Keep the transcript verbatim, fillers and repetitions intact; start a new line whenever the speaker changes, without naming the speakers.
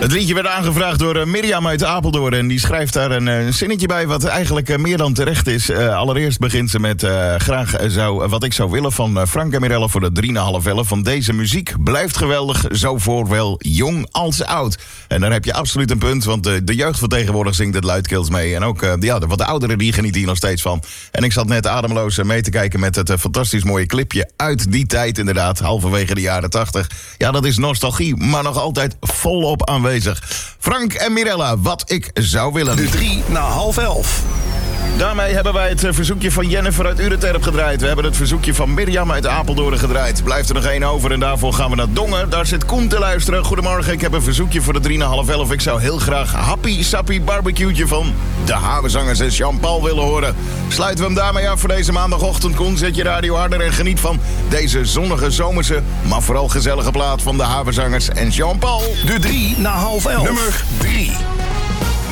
Het liedje werd aangevraagd door uh, Mirjam uit Apeldoorn. En die schrijft daar een uh, zinnetje bij wat eigenlijk uh, meer dan terecht is. Uh, allereerst begint ze met uh, graag uh, zou, uh, wat ik zou willen van uh, Frank en Mirella voor de drie na half elf. Van deze muziek blijft geweldig, zo voor wel jong als oud. En daar heb je absoluut een punt, want uh, de jeugd van tegenwoordig zingt het luidkeels mee. En ook uh, ja, de wat ouderen die genieten hier nog steeds van. En ik zat net ademloos uh, mee te kijken met het uh, fantastisch mooie clipje uit die tijd inderdaad. Halverwege de jaren tachtig. Ja, dat is nostalgie, maar nog altijd volop aanwezig. Frank en Mirella, wat ik zou willen.
De drie na half elf.
Daarmee hebben wij het verzoekje van Jennifer uit Ureterp gedraaid. We hebben het verzoekje van Mirjam uit Apeldoorn gedraaid. Blijft er nog één over en daarvoor gaan we naar Dongen. Daar zit Koen te luisteren. Goedemorgen, ik heb een verzoekje voor de drie na half elf. Ik zou heel graag Happy Sappy Barbecue'tje van de Havenzangers en Jean-Paul willen horen. Sluiten we hem daarmee af voor deze maandagochtend. Koen, zet je radio harder en geniet van deze zonnige zomerse, maar vooral gezellige plaat van de Havenzangers en Jean-Paul.
De drie na half elf.
Nummer drie.